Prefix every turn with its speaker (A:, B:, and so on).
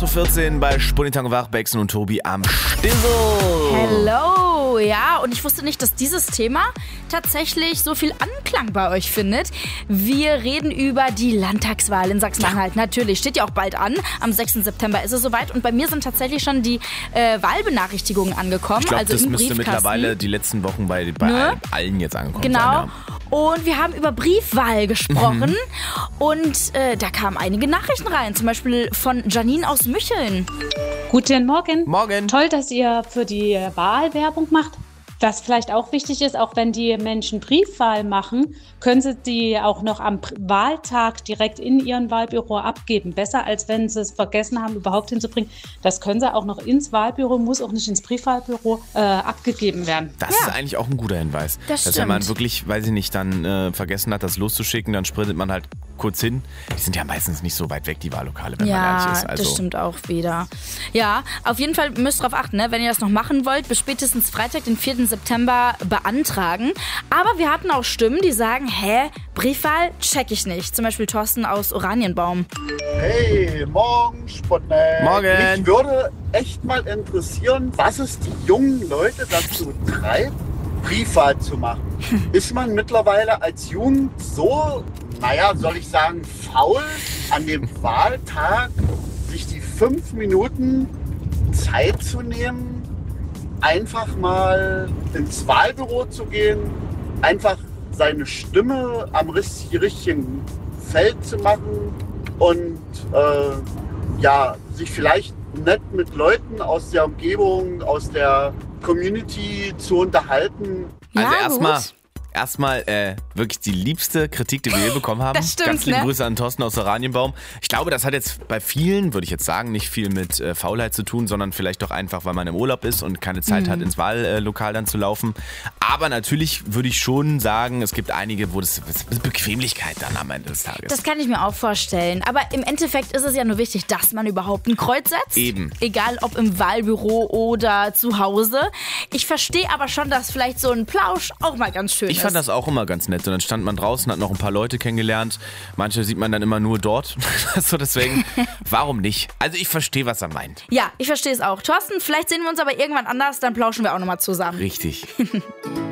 A: 8.14 Uhr bei Spunitang Wach, Bexen und Tobi am Stissel.
B: Hello, ja, und ich wusste nicht, dass dieses Thema tatsächlich so viel Anklang bei euch findet. Wir reden über die Landtagswahl in Sachsen-Anhalt. Natürlich, steht ja auch bald an. Am 6. September ist es soweit. Und bei mir sind tatsächlich schon die Wahlbenachrichtigungen angekommen.
A: Ich glaube,
B: also
A: das
B: im
A: müsste
B: Briefkasten.
A: Mittlerweile die letzten Wochen bei allen jetzt angekommen sein.
B: Genau.
A: Ja.
B: Und wir haben über Briefwahl gesprochen und da kamen einige Nachrichten rein, zum Beispiel von Janine aus Mücheln.
C: Guten Morgen.
A: Morgen.
C: Toll, dass ihr für die Wahl Werbung macht. Was vielleicht auch wichtig ist, auch wenn die Menschen Briefwahl machen, können sie die auch noch am Wahltag direkt in ihren Wahlbüro abgeben. Besser, als wenn sie es vergessen haben, überhaupt hinzubringen. Das können sie auch noch ins Wahlbüro, muss auch nicht ins Briefwahlbüro abgegeben werden.
A: Das ist eigentlich auch ein guter Hinweis.
B: Das
A: Dass wenn man wirklich, weiß ich nicht, dann vergessen hat, das loszuschicken, dann sprintet man halt kurz hin. Die sind ja meistens nicht so weit weg, die Wahllokale, wenn man ehrlich ist. Also,
B: das stimmt auch wieder. Ja, auf jeden Fall müsst ihr darauf achten, ne? Wenn ihr das noch machen wollt, bis spätestens Freitag, den 4. September beantragen. Aber wir hatten auch Stimmen, die sagen, Briefwahl check ich nicht. Zum Beispiel Thorsten aus Oranienbaum.
D: Hey, morgen, Sputnik.
A: Morgen.
D: Mich würde echt mal interessieren, was es die jungen Leute dazu treibt, Briefwahl zu machen. Ist man mittlerweile als Jugend so, soll ich sagen, faul, an dem Wahltag sich die 5 Minuten Zeit zu nehmen, einfach mal ins Wahlbüro zu gehen, einfach seine Stimme am richtigen Feld zu machen und sich vielleicht nett mit Leuten aus der Umgebung, aus der Community zu unterhalten.
A: Also erstmal wirklich die liebste Kritik, die wir je bekommen haben.
B: Das stimmt,
A: Ganz liebe
B: ne?
A: Grüße an Thorsten aus Oranienbaum. Ich glaube, das hat jetzt bei vielen, würde ich jetzt sagen, nicht viel mit Faulheit zu tun, sondern vielleicht doch einfach, weil man im Urlaub ist und keine Zeit hat, ins Wahllokal dann zu laufen. Aber natürlich würde ich schon sagen, es gibt einige, wo das ist Bequemlichkeit dann am Ende des Tages.
B: Das kann ich mir auch vorstellen. Aber im Endeffekt ist es ja nur wichtig, dass man überhaupt ein Kreuz setzt.
A: Eben.
B: Egal ob im Wahlbüro oder zu Hause. Ich verstehe aber schon, dass vielleicht so ein Plausch auch mal ganz schön ist.
A: Ich fand das auch immer ganz nett. Und dann stand man draußen, hat noch ein paar Leute kennengelernt. Manche sieht man dann immer nur dort. So, deswegen, warum nicht? Also ich verstehe, was er meint.
B: Ja, ich verstehe es auch. Thorsten, vielleicht sehen wir uns aber irgendwann anders, dann plauschen wir auch nochmal zusammen.
A: Richtig.